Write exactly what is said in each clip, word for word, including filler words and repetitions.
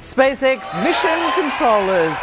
SpaceX mission controllers.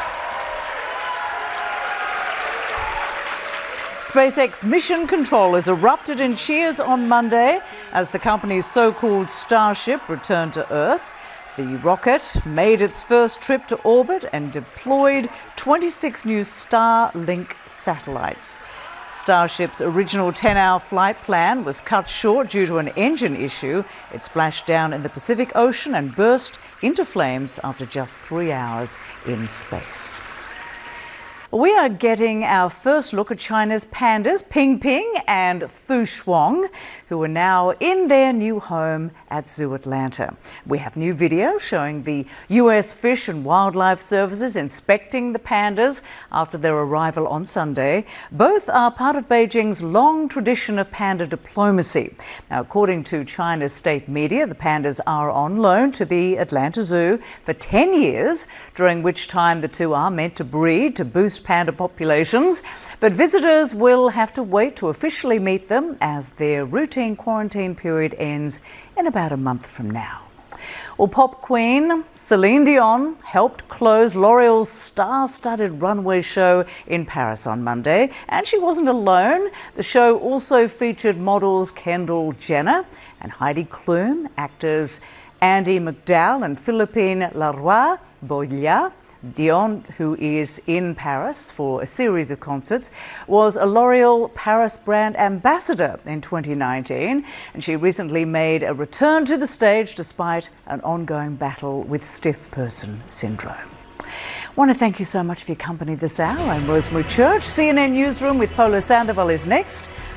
SpaceX mission controllers erupted in cheers on Monday as the company's so-called Starship returned to Earth. The rocket made its first trip to orbit and deployed twenty-six new Starlink satellites. Starship's original ten-hour flight plan was cut short due to an engine issue. It splashed down in the Pacific Ocean and burst into flames after just three hours in space. We are getting our first look at China's pandas, Pingping and Fu Shuang, who are now in their new home at Zoo Atlanta. We have new video showing the U S Fish and Wildlife Services inspecting the pandas after their arrival on Sunday. Both are part of Beijing's long tradition of panda diplomacy. Now, according to China's state media, the pandas are on loan to the Atlanta Zoo for ten years, during which time the two are meant to breed to boost panda populations, but visitors will have to wait to officially meet them as their routine quarantine period ends in about a month from now. Well, pop queen Celine Dion helped close L'Oreal's star-studded runway show in Paris on Monday, and she wasn't alone. The show also featured models Kendall Jenner and Heidi Klum, actors Andie MacDowell and Philippine Leroy Boilia. Dion, who is in Paris for a series of concerts, was a L'Oreal Paris brand ambassador in twenty nineteen, and she recently made a return to the stage despite an ongoing battle with stiff person syndrome. I want to thank you so much for your company this hour. I'm Rosemary Church. C N N Newsroom with Polo Sandoval is next.